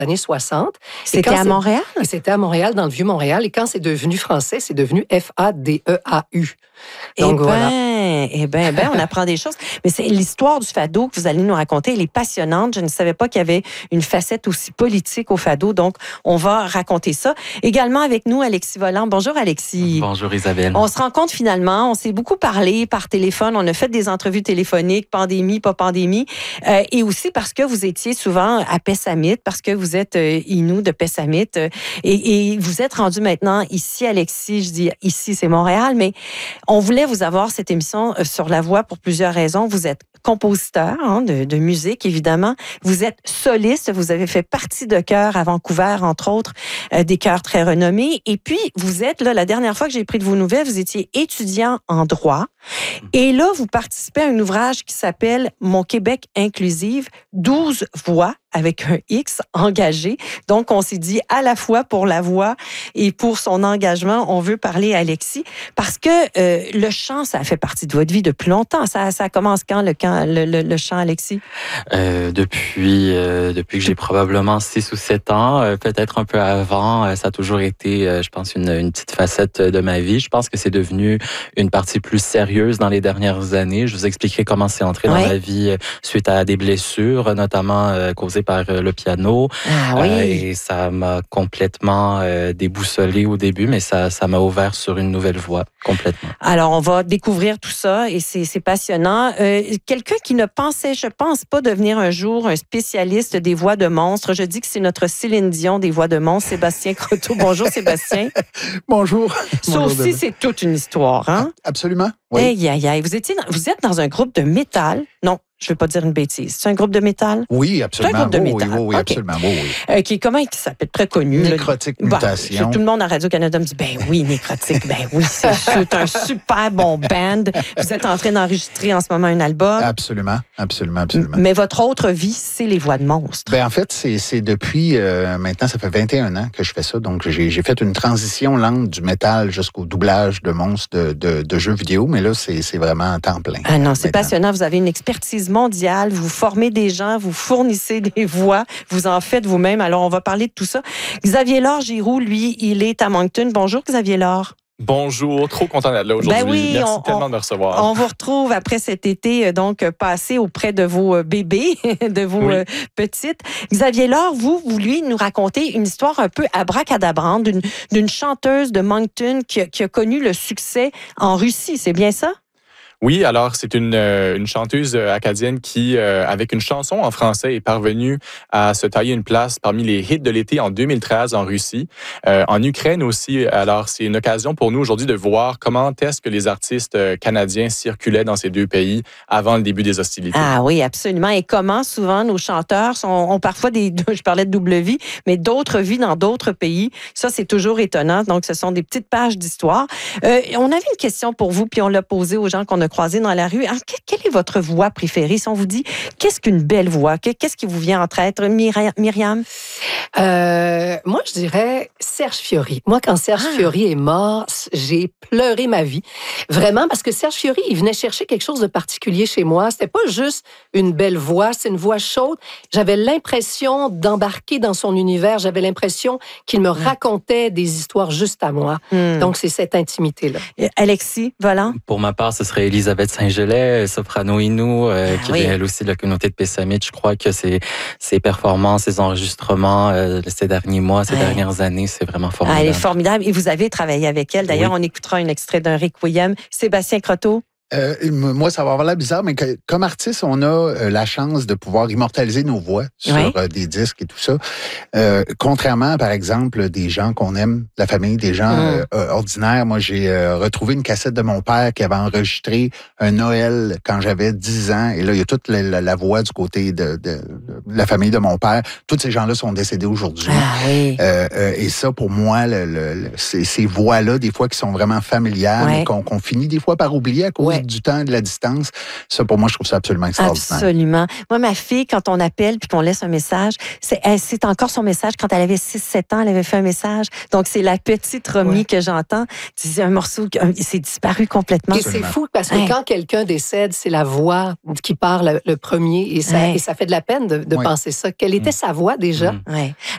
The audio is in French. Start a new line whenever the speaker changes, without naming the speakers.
années 60.
C'était à Montréal?
C'était à Montréal, dans le Vieux-Montréal. Et quand c'est devenu français, c'est devenu F-A-D-E-A-U. Donc, voilà.
On apprend des choses. Mais c'est l'histoire du fado que vous allez nous raconter. Elle est passionnante. Je ne savais pas qu'il y avait une facette aussi politique au fado. Donc, on va raconter ça. Également avec nous, Alexis Volant. Bonjour, Alexis.
Bonjour, Isabelle.
On se rencontre finalement. On s'est beaucoup parlé par téléphone. On a fait des entrevues téléphoniques, pandémie, pas pandémie. Et aussi parce que vous étiez souvent à Pessamit, parce que vous êtes Innu de Pessamit. Et vous êtes rendu maintenant ici, Alexis. Je dis ici, c'est Montréal, mais on voulait vous avoir cette émission sur la voix pour plusieurs raisons. Vous êtes compositeur de musique, évidemment. Vous êtes soliste. Vous avez fait partie de chœurs à Vancouver, entre autres, des chœurs très renommés. Et puis, vous êtes, là, la dernière fois que j'ai pris de vos nouvelles, vous étiez étudiant en droit. Et là, vous participez à un ouvrage qui s'appelle Mon Québec inclusive, 12 voix avec un X engagé. Donc, on s'est dit à la fois pour la voix et pour son engagement, on veut parler à Alexis parce que le chant, ça fait partie de votre vie depuis longtemps. Ça commence quand, le chant, Alexis?
Depuis que j'ai probablement 6 ou 7 ans, peut-être un peu avant. Ça a toujours été, je pense, une petite facette de ma vie. Je pense que c'est devenu une partie plus sérieuse dans les dernières années. Je vous expliquerai comment c'est entré dans ma vie suite à des blessures, notamment causées par le piano.
Ah oui.
Et ça m'a complètement déboussolé au début, mais ça m'a ouvert sur une nouvelle voie, complètement.
Alors, on va découvrir tout ça et c'est passionnant. Quelqu'un qui ne pensait, je pense pas, devenir un jour un spécialiste des voix de monstres. Je dis que c'est notre Céline Dion des voix de monstres, Sébastien Croteau. Bonjour, Sébastien.
Bonjour.
Ça aussi, c'est toute une histoire, hein?
Absolument. Oui.
Aïe. Vous êtes dans un groupe de métal. Non, je ne vais pas dire une bêtise. C'est un groupe de métal?
Oui, absolument.
C'est un groupe de métal.
Oui,
okay.
Absolument. Oui.
Qui s'appelle très connu.
Nécrotique Mutation.
Tout le monde à Radio-Canada me dit, ben oui, Nécrotique, ben oui, c'est un super bon band. Vous êtes en train d'enregistrer en ce moment un album.
Absolument.
Mais votre autre vie, c'est les voix de monstres.
Ben en fait, c'est depuis, maintenant, ça fait 21 ans que je fais ça. Donc, j'ai fait une transition lente du métal jusqu'au doublage de monstres de jeux vidéo. Mais là, c'est vraiment à temps plein.
Ah non, c'est passionnant. Vous avez une expertise mondiale. Vous formez des gens, vous fournissez des voix, vous en faites vous-même. Alors, on va parler de tout ça. Xavier Laure-Giroux, lui, il est à Moncton. Bonjour, Xavier Laure.
Bonjour, trop content d'être là aujourd'hui.
Ben oui,
merci tellement de me recevoir.
On vous retrouve après cet été, donc passé auprès de vos bébés, de vos petites. Xavier Laure, vous lui nous racontez une histoire un peu abracadabrante d'une chanteuse de Moncton qui a connu le succès en Russie, c'est bien ça?
Oui, alors c'est une chanteuse acadienne qui, avec une chanson en français, est parvenue à se tailler une place parmi les hits de l'été en 2013 en Russie, en Ukraine aussi. Alors c'est une occasion pour nous aujourd'hui de voir comment est-ce que les artistes canadiens circulaient dans ces deux pays avant le début des hostilités.
Ah oui, absolument. Et comment souvent nos chanteurs ont parfois je parlais de double vie, mais d'autres vies dans d'autres pays. Ça, c'est toujours étonnant. Donc, ce sont des petites pages d'histoire. On avait une question pour vous, puis on l'a posée aux gens qu'on a croisés dans la rue. Alors, quelle est votre voix préférée? Si on vous dit, qu'est-ce qu'une belle voix? Qu'est-ce qui vous vient en tête? Myriam?
Moi, je dirais Serge Fiori. Moi, quand Serge Fiori est mort, j'ai pleuré ma vie. Vraiment, parce que Serge Fiori, il venait chercher quelque chose de particulier chez moi. C'était pas juste une belle voix, c'est une voix chaude. J'avais l'impression d'embarquer dans son univers. J'avais l'impression qu'il me racontait des histoires juste à moi. Donc, c'est cette intimité-là.
Alexis, voilà.
Pour ma part, ce serait Elisabeth Saint-Gelais, soprano Innu, qui vient elle aussi de la communauté de Pessamit. Je crois que ses performances, ses enregistrements ces derniers mois, ces dernières années, c'est vraiment formidable.
Elle est formidable. Et vous avez travaillé avec elle. D'ailleurs, on écoutera un extrait d'un Requiem. Sébastien Croteau.
Moi, ça va avoir l'air bizarre, mais comme artiste, on a la chance de pouvoir immortaliser nos voix sur des disques et tout ça. Contrairement, par exemple, des gens qu'on aime, la famille, des gens ordinaires. Moi, j'ai retrouvé une cassette de mon père qui avait enregistré un Noël quand j'avais 10 ans. Et là, il y a toute la voix du côté de la famille de mon père. Tous ces gens-là sont décédés aujourd'hui.
Ah oui.
Et ça, pour moi, ces voix-là, des fois, qui sont vraiment familiales, mais qu'on finit des fois par oublier à cause du temps et de la distance. Ça, pour moi, je trouve ça absolument extraordinaire.
Absolument. Moi, ma fille, quand on appelle puis qu'on laisse un message, c'est encore son message. Quand elle avait 6-7 ans, elle avait fait un message. Donc, c'est la petite Romy que j'entends. C'est un morceau qui s'est disparu complètement.
Et c'est fou parce que quand quelqu'un décède, c'est la voix qui parle le premier et ça fait de la peine de penser ça. Quelle était sa voix déjà?